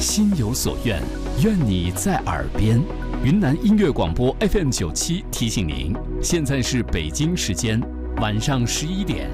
心有所愿，愿你在耳边。云南音乐广播 FM97提醒您，现在是北京时间晚上11点。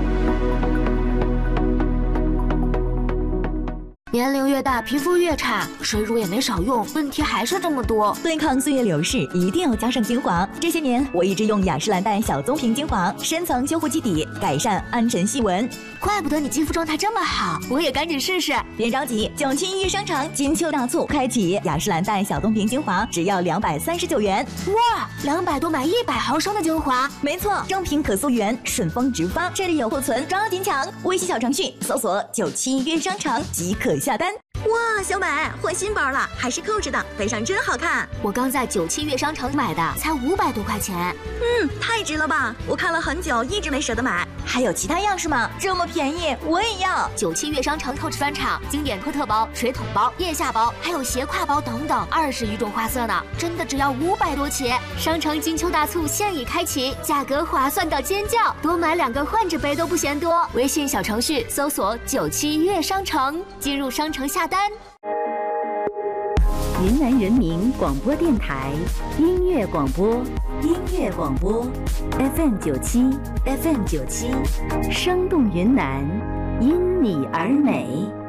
年龄越大，皮肤越差，水乳也没少用，问题还是这么多。 对抗岁月流逝，一定要加上精华。这些年，我一直用雅诗兰黛小棕瓶精华，深层修护基底，改善暗沉细纹。 怪不得你肌肤状态这么好，我也赶紧试试。 别着急，97音乐商场金秋大促开启，雅诗兰黛小棕瓶精华只要239元。 哇，200多买100毫升的精华。 没错，正品可溯源，顺丰直发，这里有库存，抓紧抢！微信小程序搜索97音乐商场即可下单。哇，小美换新包了，还是扣着的，背上真好看。 我刚在97悦商城买的，才500多块钱。 太值了吧！我看了很久，一直没舍得买。还有其他样式吗？这么便宜，我也要。 97悦商城透支专场，经典托特包、水桶包、腋下包，还有斜挎包等等，20余种花色呢，真的只要500多起。商城金秋大促现已开启，价格划算到尖叫，多买2个换着背都不嫌多。微信小程序搜索97悦商城，进入商城下单。 云南人民广播电台音乐广播FM97 生动云南，因你而美。